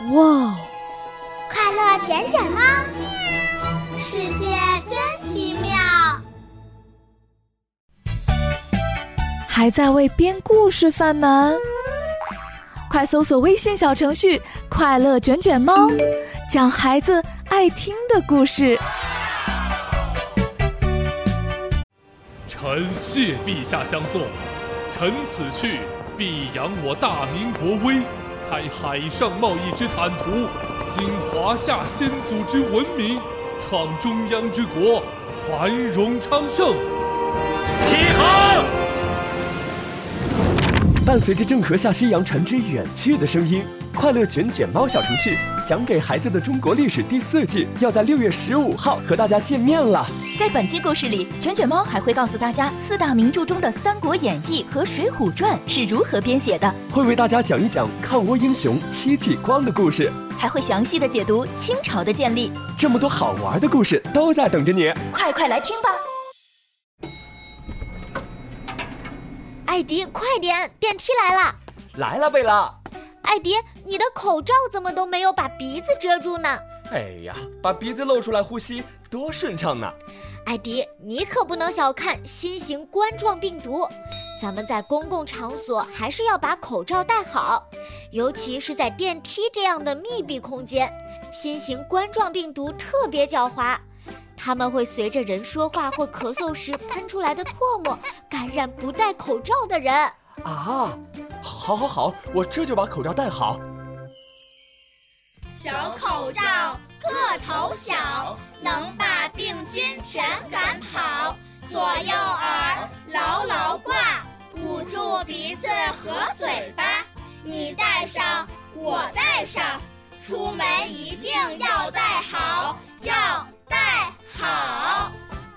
哇！ 快乐卷卷猫，世界真奇妙。 还在为编故事犯难？快搜索微信小程序“快乐卷卷猫”，讲孩子爱听的故事。 臣谢陛下相送，臣此去必扬我大明国威，开海上贸易之坦途，兴华夏先祖之文明，创中央之国，繁荣昌盛。 起航！ 伴随着郑和下西洋船只远去的声音，快乐卷卷猫小程序讲给孩子的中国历史第4季要在6月15号和大家见面了。 在本期故事里，卷卷猫还会告诉大家4大名著中的《三国演义》和《水浒传》是如何编写的， 会为大家讲一讲抗倭英雄戚继光的故事， 还会详细的解读清朝的建立。 这么多好玩的故事都在等着你， 快来听吧！ 艾迪，快点，电梯来了！ 来了，贝拉。 艾迪，你的口罩怎么都没有把鼻子遮住呢？ 哎呀，把鼻子露出来呼吸多顺畅呢！ 艾迪，你可不能小看新型冠状病毒，咱们在公共场所还是要把口罩戴好，尤其是在电梯这样的密闭空间。新型冠状病毒特别狡猾，它们会随着人说话或咳嗽时喷出来的唾沫感染不戴口罩的人。 啊，好，我这就把口罩戴好。 小口罩个头小，能把病菌全赶跑。左右耳牢牢挂，捂住鼻子和嘴巴。你戴上，我戴上，出门一定要戴好，要戴好。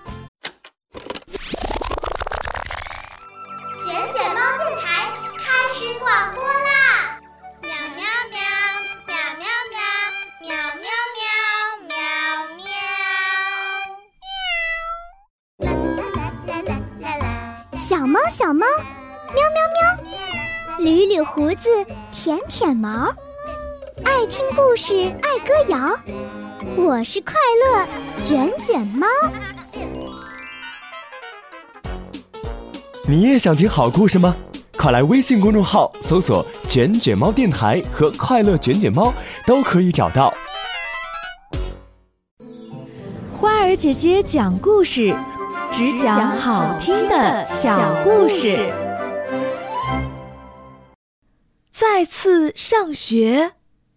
卷卷猫电台开始广播啦！ 喵喵喵，喵喵喵，喵喵喵，喵喵。 啦啦！ 小猫，喵喵喵，捋捋胡子，舔毛，爱听故事，爱歌谣。我是快乐卷卷猫。 你也想听好故事吗？快来微信公众号搜索卷卷猫电台和快乐卷卷猫，都可以找到。 花儿姐姐讲故事，只讲好听的小故事。再次上学。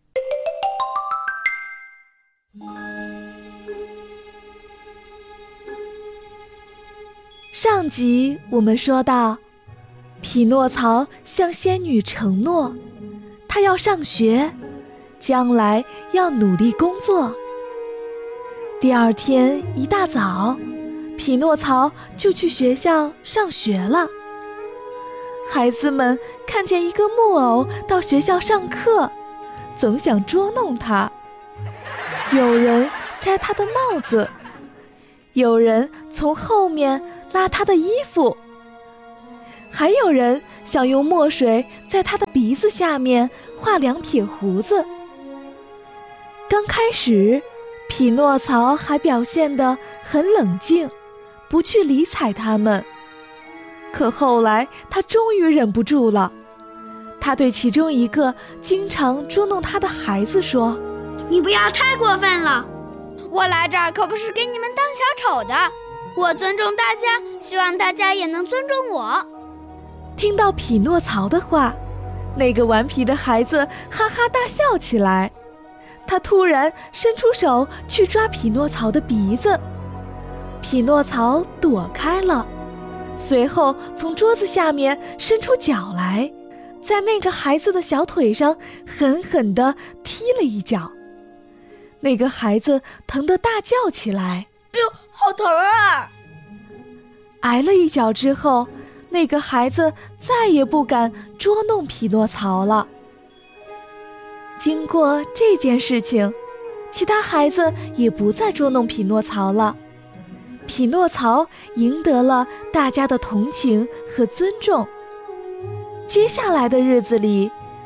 上集我们说到，匹诺曹向仙女承诺，他要上学，将来要努力工作。第2天一大早，匹诺曹就去学校上学了。孩子们看见一个木偶到学校上课，总想捉弄他。有人摘他的帽子，有人从后面拉他的衣服，还有人想用墨水在他的鼻子下面画2撇胡子。刚开始，匹诺曹还表现得很冷静，不去理睬他们。可后来他终于忍不住了，他对其中一个经常捉弄他的孩子说：“ 你不要太过分了，我来这儿可不是给你们当小丑的，我尊重大家，希望大家也能尊重我。” 听到匹诺曹的话，那个顽皮的孩子哈哈大笑起来。他突然伸出手去抓匹诺曹的鼻子，匹诺曹躲开了，随后从桌子下面伸出脚来，在那个孩子的小腿上狠狠地踢了一脚。那个孩子疼得大叫起来：“ 哎呦，好疼啊！” 挨了一脚之后，那个孩子再也不敢捉弄匹诺曹了。经过这件事情，其他孩子也不再捉弄匹诺曹了。匹诺曹赢得了大家的同情和尊重。接下来的日子里，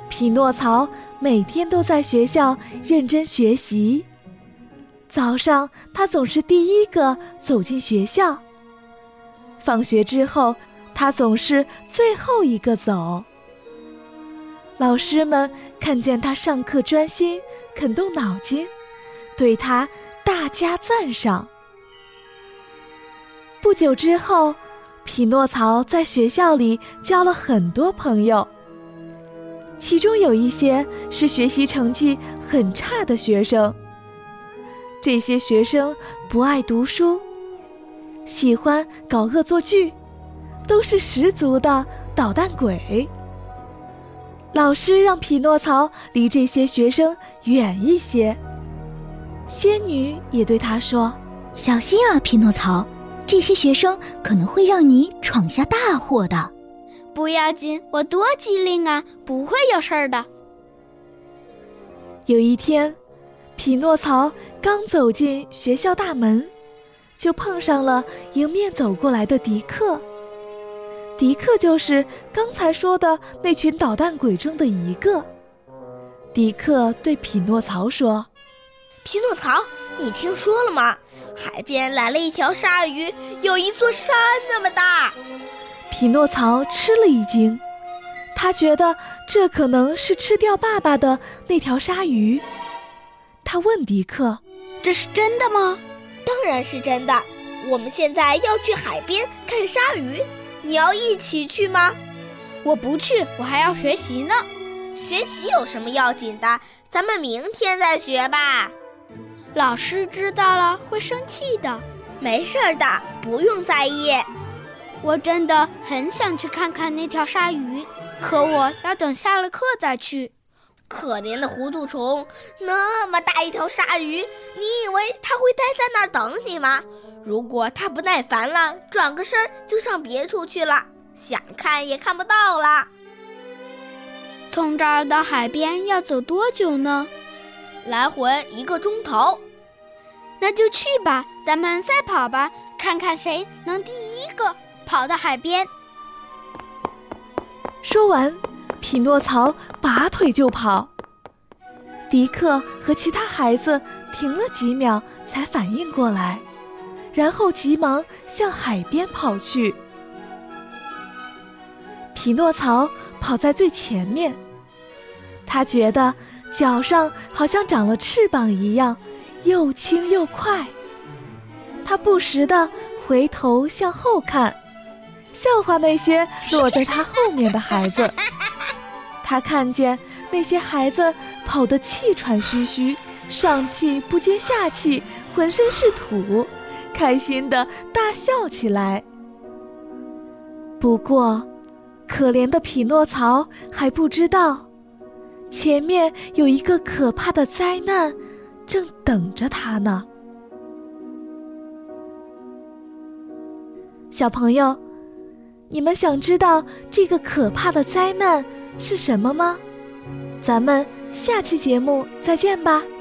匹诺曹每天都在学校认真学习。早上他总是第一个走进学校，放学之后他总是最后一个走。老师们看见他上课专心，肯动脑筋，对他大加赞赏。不久之后，匹诺曹在学校里交了很多朋友，其中有一些是学习成绩很差的学生。这些学生不爱读书，喜欢搞恶作剧，都是十足的捣蛋鬼。老师让匹诺曹离这些学生远一些。仙女也对他说：“ 小心啊，匹诺曹，这些学生可能会让你闯下大祸的。” 不要紧，我多机灵啊，不会有事儿的。 有一天，匹诺曹刚走进学校大门，就碰上了迎面走过来的迪克。迪克就是刚才说的那群捣蛋鬼中的一个。迪克对匹诺曹说：“ 匹诺曹，你听说了吗？海边来了一条鲨鱼，有一座山那么大。” 匹诺曹吃了一惊，他觉得这可能是吃掉爸爸的那条鲨鱼。他问迪克：“ 这是真的吗？”“ 当然是真的，我们现在要去海边看鲨鱼，你要一起去吗？”“ 我不去，我还要学习呢。”“ 学习有什么要紧的？咱们明天再学吧。”“ 老师知道了会生气的。”“ 没事的，不用在意。”“ 我真的很想去看看那条鲨鱼，可我要等下了课再去。”“ 可怜的糊涂虫，那么大一条鲨鱼，你以为它会待在那儿等你吗？如果它不耐烦了，转个身就上别处去了，想看也看不到了。”“ 从这儿到海边要走多久呢？”“ 来回1个钟头。”“ 那就去吧，咱们赛跑吧，看看谁能第一个跑到海边。” 说完，匹诺曹拔腿就跑。迪克和其他孩子停了几秒才反应过来，然后急忙向海边跑去。匹诺曹跑在最前面，他觉得脚上好像长了翅膀一样，又轻又快。他不时地回头向后看，笑话那些落在他后面的孩子。他看见那些孩子跑得气喘吁吁，上气不接下气，浑身是土，开心地大笑起来。不过，可怜的匹诺曹还不知道，前面有一个可怕的灾难正等着他呢。小朋友，你们想知道这个可怕的灾难是什么吗？咱们下期节目再见吧。